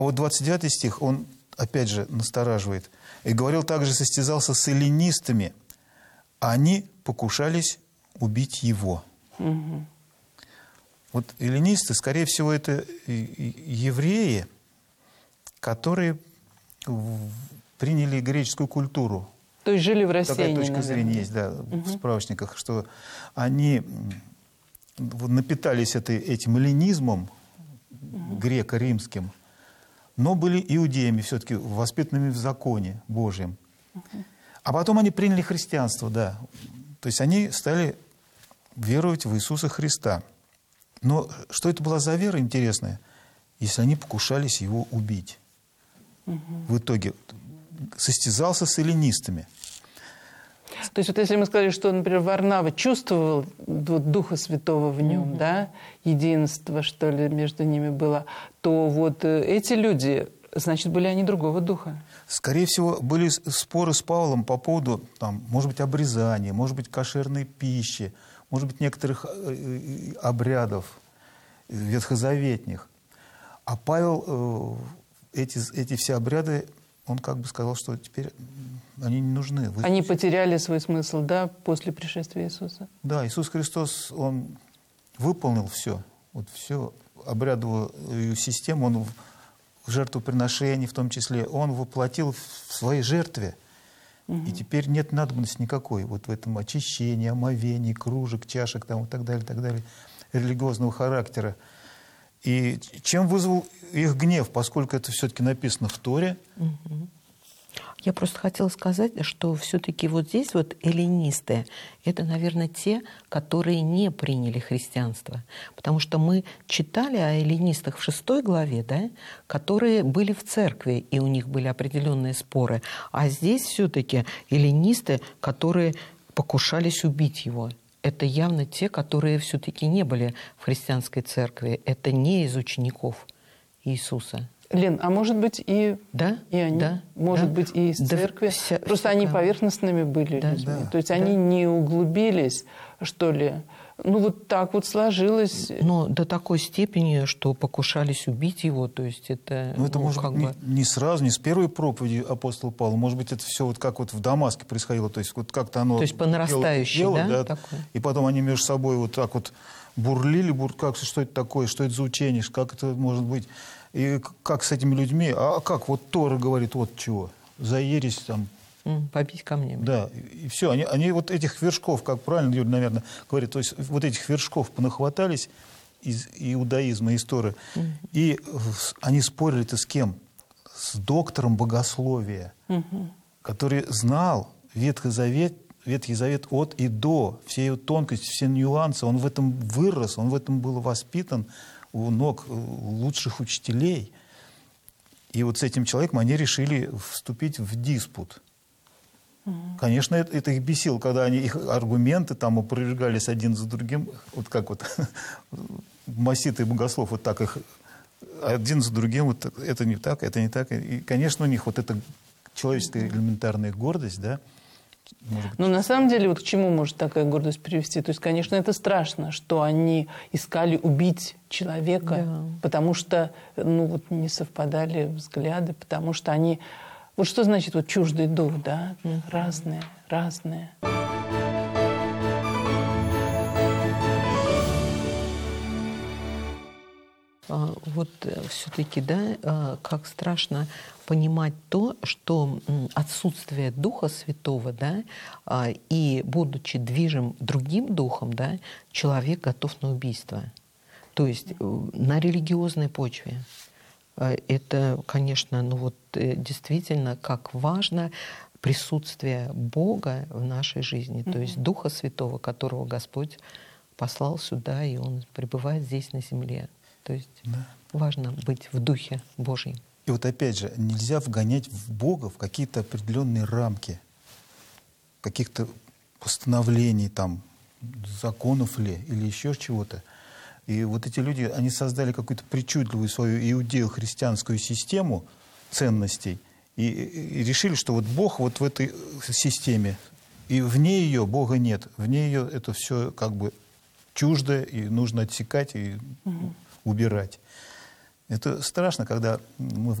вот 29 стих, он опять же настораживает. «И говорил также, состязался с эллинистами, а они покушались убить его». Угу. Вот эллинисты, скорее всего, это евреи, которые приняли греческую культуру. То есть жили в России. Такая точка наверное. зрения есть, да, в справочниках, что они напитались этим эллинизмом греко-римским, но были иудеями все-таки, воспитанными в законе Божьем. А потом они приняли христианство, да. То есть они стали веровать в Иисуса Христа. Но что это была за вера интересная, если они покушались его убить? В итоге состязался с эллинистами. То есть вот если мы сказали, что, например, Варнава чувствовал вот Духа Святого в нем, да, единство, что ли, между ними было, то вот эти люди, значит, были они другого духа. Скорее всего, были споры с Павлом по поводу, там, может быть, обрезания, может быть, кошерной пищи, может быть, некоторых обрядов ветхозаветных. А Павел эти все обряды, он как бы сказал, что теперь они не нужны. Они потеряли свой смысл, да, после пришествия Иисуса? Да, Иисус Христос, Он выполнил все. Вот всю обрядовую систему, Он в жертвоприношении в том числе, Он воплотил в своей жертве. И теперь нет надобности никакой вот в этом очищении, омовении, кружек, чашек там, и так далее, религиозного характера. И чем вызвал их гнев, поскольку это все-таки написано в Торе? Я просто хотела сказать, что все-таки вот здесь вот эллинисты – это, наверное, те, которые не приняли христианство. Потому что мы читали о эллинистах в 6 главе, да, которые были в церкви, и у них были определенные споры. А здесь все-таки эллинисты, которые покушались убить его. Это явно те, которые все-таки не были в христианской церкви. Это не из учеников Иисуса. Лен, а может быть и они, да, может быть и из церкви. Просто они поверхностными были людьми. Да, то есть они не углубились, что ли. Ну вот так вот сложилось. Но до такой степени, что покушались убить его, то есть это... Ну это может быть не сразу, не с первой проповеди апостола Павла. Может быть, это все вот как вот в Дамаске происходило. То есть вот как-то оно... То есть по нарастающей, да? И потом они между собой вот так вот бурлили, что это такое, что это за учение, как это может быть... И как с этими людьми, а как вот Тора говорит, вот чего, за ересь там. Побить камнями. Да, и все, они вот этих вершков, как правильно Юля, наверное, говорит, то есть вот этих вершков понахватались из иудаизма, из Торы, и они спорили-то с кем? С доктором богословия, который знал Ветхий Завет от и до, все его тонкости, все нюансы, он в этом вырос, он в этом был воспитан, у ног лучших учителей. И вот с этим человеком они решили вступить в диспут. Конечно, это их бесило, когда их аргументы там опровергались один за другим, вот как вот масситый богослов, вот так их один за другим, вот это не так, это не так. И, конечно, у них вот эта человеческая элементарная гордость, да. Но на самом деле, вот к чему может такая гордость привести? То есть, конечно, это страшно, что они искали убить человека, потому что вот, не совпадали взгляды, потому что они... Вот что значит вот чуждый дух, да? Разные. Вот все-таки, да, как страшно понимать то, что отсутствие Духа Святого, да, и будучи движим другим духом, да, человек готов на убийство. То есть на религиозной почве. Это, конечно, действительно, как важно присутствие Бога в нашей жизни, то есть Духа Святого, которого Господь послал сюда, и Он пребывает здесь на земле. То есть важно быть в Духе Божьем. И вот опять же, нельзя вгонять в Бога в какие-то определенные рамки, каких-то постановлений, там, законов ли, или еще чего-то. И вот эти люди, они создали какую-то причудливую свою иудео-христианскую систему ценностей и решили, что вот Бог вот в этой системе, и вне ее Бога нет, вне ее это все как бы чуждо, и нужно отсекать и убирать. Это страшно, когда мы